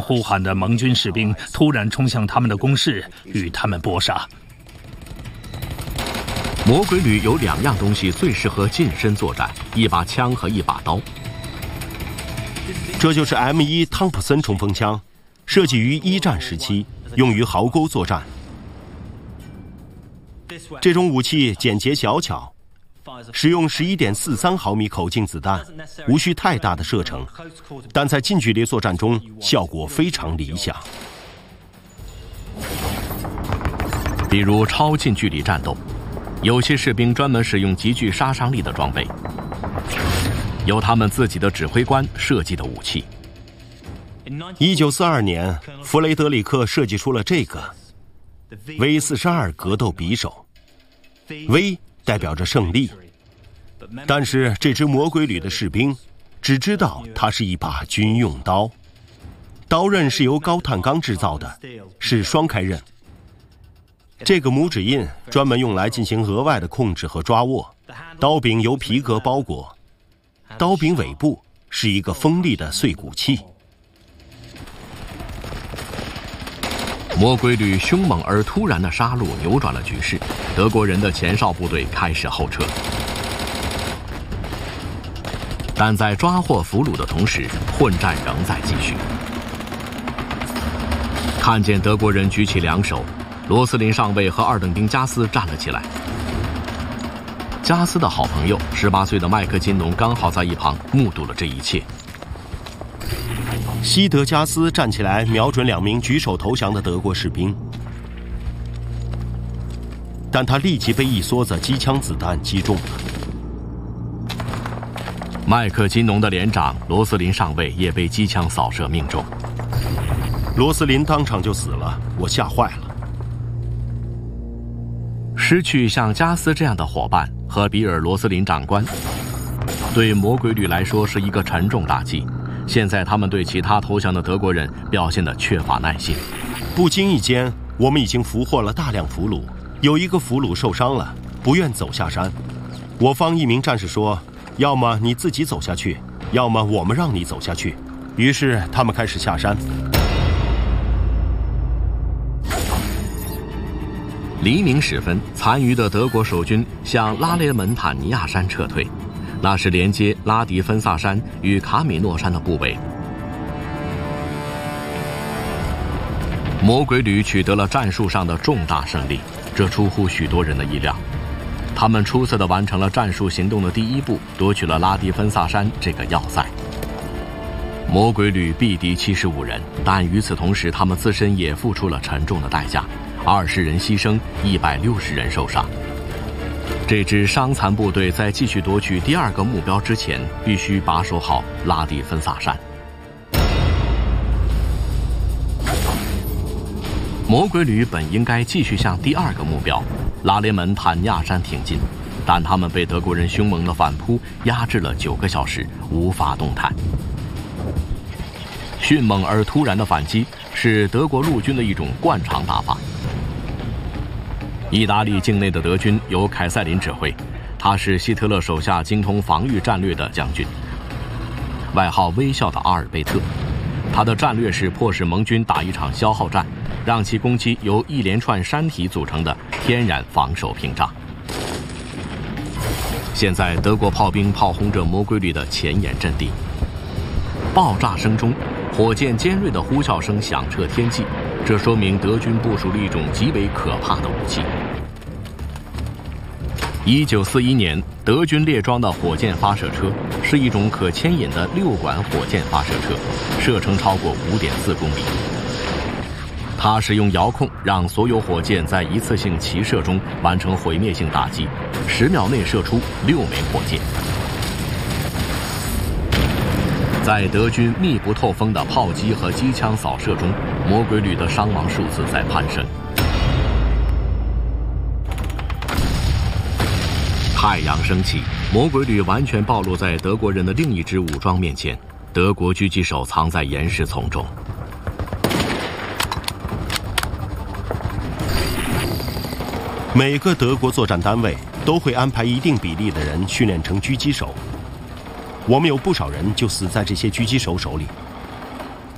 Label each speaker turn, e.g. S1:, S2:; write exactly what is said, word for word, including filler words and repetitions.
S1: 呼喊的盟军士兵突然冲向他们的工事，与他们搏杀。
S2: 魔鬼旅有两样东西最适合近身作战：一把枪和一把刀。
S3: 这就是 M 一 汤普森冲锋枪，设计于一战时期，用于壕沟作战。这种武器简洁小巧，使用 十一点四三毫米口径子弹，无需太大的射程，但在近距离作战中效果非常理想。
S2: 比如超近距离战斗，有些士兵专门使用极具杀伤力的装备，由他们自己的指挥官设计的武器。
S3: 一九四二年，弗雷德里克设计出了这个 V 四十二格斗匕首 ，V 代表着胜利，但是这支魔鬼旅的士兵只知道它是一把军用刀，刀刃是由高碳钢制造的，是双开刃。这个拇指印专门用来进行额外的控制和抓握，刀柄由皮革包裹，刀柄尾部是一个锋利的碎骨器。
S2: 魔鬼旅凶猛而突然的杀戮扭转了局势，德国人的前哨部队开始后撤。但在抓获俘虏的同时，混战仍在继续。看见德国人举起两手，罗斯林上尉和二等兵加斯站了起来。加斯的好朋友十八岁的麦克金农刚好在一旁目睹了这一切。
S3: 西德加斯站起来，瞄准两名举手投降的德国士兵，但他立即被一梭子机枪子弹击中了。
S2: 麦克金农的连长罗斯林上尉也被机枪扫射命中，
S3: 罗斯林当场就死了，我吓坏了。
S2: 失去像加斯这样的伙伴和比尔·罗斯林长官，对魔鬼旅来说是一个沉重打击。现在他们对其他投降的德国人表现得缺乏耐心。
S3: 不经意间，我们已经俘获了大量俘虏，有一个俘虏受伤了，不愿走下山。我方一名战士说，要么你自己走下去，要么我们让你走下去。于是他们开始下山。
S2: 黎明时分，残余的德国守军向拉雷门坦尼亚山撤退，那是连接拉迪芬萨山与卡米诺山的部位。魔鬼旅取得了战术上的重大胜利，这出乎许多人的意料。他们出色地完成了战术行动的第一步，夺取了拉迪芬萨山这个要塞。魔鬼旅毙敌七十五人，但与此同时，他们自身也付出了沉重的代价，二十人牺牲，一百六十人受伤。这支伤残部队在继续夺取第二个目标之前，必须把守好拉蒂芬萨山。魔鬼旅本应该继续向第二个目标拉雷门坦尼亚山挺进，但他们被德国人凶猛的反扑压制了九个小时，无法动弹。迅猛而突然的反击是德国陆军的一种惯常打法。意大利境内的德军由凯塞林指挥，他是希特勒手下精通防御战略的将军，外号微笑的阿尔贝特。他的战略是迫使盟军打一场消耗战，让其攻击由一连串山体组成的天然防守屏障。现在德国炮兵炮轰着魔鬼旅的前沿阵地，爆炸声中火箭尖锐的呼啸声响彻天际，这说明德军部署了一种极为可怕的武器。一九四一年，德军列装的火箭发射车是一种可牵引的六管火箭发射车，射程超过 五点四公里。它使用遥控让所有火箭在一次性齐射中完成毁灭性打击，十秒内射出六枚火箭。在德军密不透风的炮击和机枪扫射中，魔鬼旅的伤亡数字在攀升。太阳升起，魔鬼旅完全暴露在德国人的另一支武装面前。德国狙击手藏在岩石丛中。
S3: 每个德国作战单位都会安排一定比例的人训练成狙击手。我们有不少人就死在这些狙击手手里。